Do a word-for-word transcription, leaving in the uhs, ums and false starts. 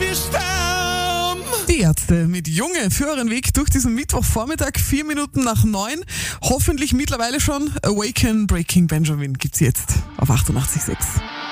sterben. Die Ärzte mit Junge für euren Weg durch diesen Mittwochvormittag, vier Minuten nach neun. Hoffentlich mittlerweile schon Awaken Breaking Benjamin gibt's jetzt auf achtundachtzig Komma sechs.